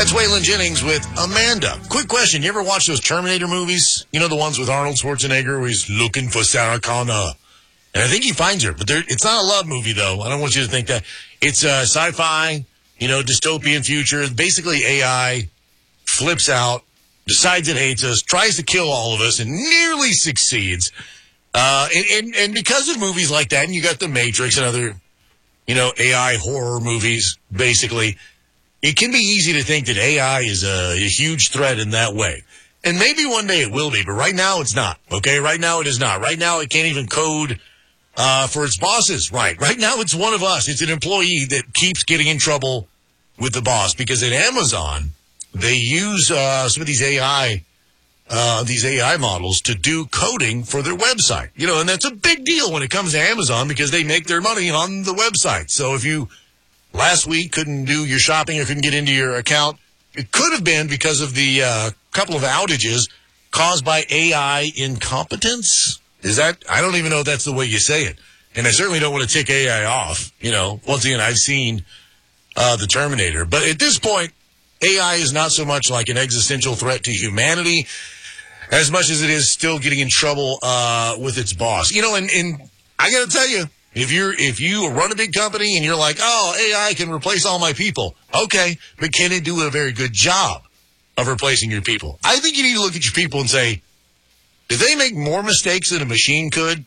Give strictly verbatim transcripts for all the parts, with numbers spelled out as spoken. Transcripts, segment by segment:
That's Waylon Jennings with Amanda. Quick question. You ever watch those Terminator movies? You know, the ones with Arnold Schwarzenegger where he's looking for Sarah Connor. And I think he finds her. But it's not a love movie, though. I don't want you to think that. It's a sci-fi, you know, dystopian future. Basically, A I flips out, decides it hates us, tries to kill all of us, and nearly succeeds. Uh, and, and, and because of movies like that, and you got The Matrix and other, you know, A I horror movies, basically, it can be easy to think that A I is a, a huge threat in that way. And maybe one day it will be, but right now it's not, okay? Right now it is not. Right now it can't even code uh, for its bosses, right? Right now it's one of us. It's an employee that keeps getting in trouble with the boss because at Amazon, they use uh, some of these A I uh, these A I models to do coding for their website. You know, and that's a big deal when it comes to Amazon because they make their money on the website. So if you last week couldn't do your shopping or couldn't get into your account, it could have been because of the uh, couple of outages caused by A I incompetence. Is that, I don't even know if that's the way you say it. And I certainly don't want to tick A I off. You know, once again, I've seen uh, the Terminator. But at this point, A I is not so much like an existential threat to humanity as much as it is still getting in trouble uh, with its boss. You know, and, and I got to tell you, If you're if you run a big company and you're like, oh, A I can replace all my people, okay, but can it do a very good job of replacing your people? I think you need to look at your people and say, did they make more mistakes than a machine could?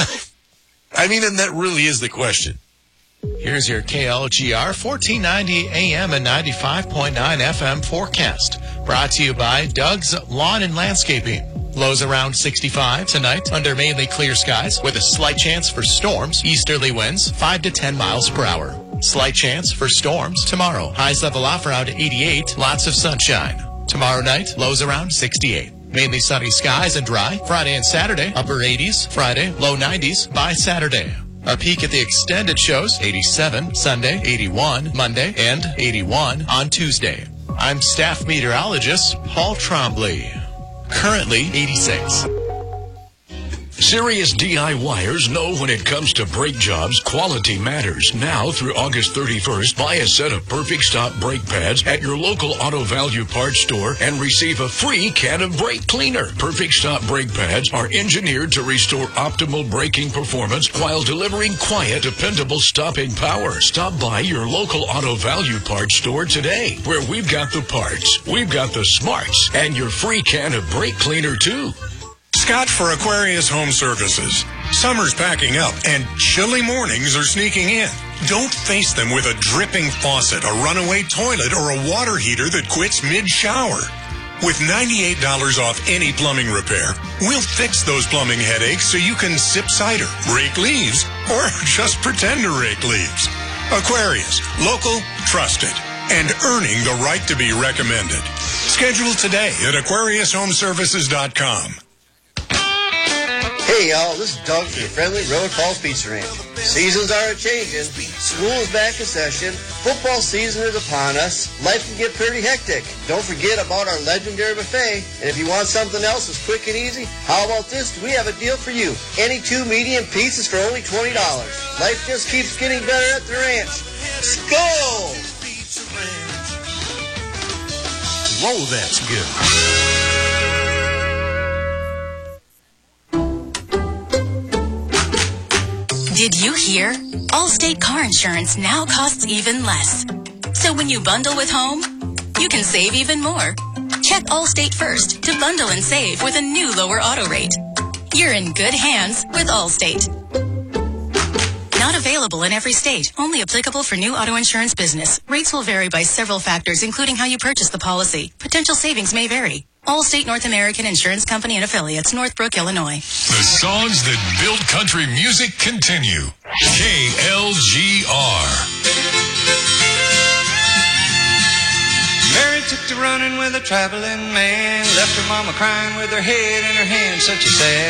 I mean, and that really is the question. Here's your K L G R fourteen ninety A M and ninety-five point nine F M forecast. Brought to you by Doug's Lawn and Landscaping. Lows around sixty-five tonight under mainly clear skies with a slight chance for storms. Easterly winds five to ten miles per hour. Slight chance for storms tomorrow. Highs level off around eighty-eight. Lots of sunshine. Tomorrow night, lows around sixty-eight. Mainly sunny skies and dry. Friday and Saturday, upper eighties. Friday, low nineties by Saturday. Our peak at the extended shows, eighty-seven. Sunday, eighty-one. Monday, and eighty-one on Tuesday. I'm staff meteorologist Paul Trombley. Currently eighty-six. Serious DIYers know when it comes to brake jobs, quality matters. Now through August thirty-first, buy a set of Perfect Stop brake pads at your local Auto Value Parts store and receive a free can of brake cleaner. Perfect Stop brake pads are engineered to restore optimal braking performance while delivering quiet, dependable stopping power. Stop by your local Auto Value Parts store today, where we've got the parts, we've got the smarts, and your free can of brake cleaner too. Scott for Aquarius Home Services. Summer's packing up and chilly mornings are sneaking in. Don't face them with a dripping faucet, a runaway toilet, or a water heater that quits mid-shower. With ninety-eight dollars off any plumbing repair, we'll fix those plumbing headaches so you can sip cider, rake leaves, or just pretend to rake leaves. Aquarius, local, trusted, and earning the right to be recommended. Schedule today at aquarius home services dot com. Hey y'all, this is Doug from your friendly Road Falls Pizza Ranch. Seasons are a-changing, school is back in session, football season is upon us, life can get pretty hectic. Don't forget about our legendary buffet, and if you want something else that's quick and easy, how about this? We have a deal for you. Any two medium pizzas for only twenty dollars. Life just keeps getting better at the ranch. Skol! Whoa, that's good. Did you hear? Allstate car insurance now costs even less. So when you bundle with home, you can save even more. Check Allstate first to bundle and save with a new lower auto rate. You're in good hands with Allstate. Not available in every state. Only applicable for new auto insurance business. Rates will vary by several factors, including how you purchase the policy. Potential savings may vary. Allstate North American Insurance Company and Affiliates, Northbrook, Illinois. The songs that build country music continue. K L G R. Mary took to running with a traveling man, left her mama crying with her head in her hand, such a sad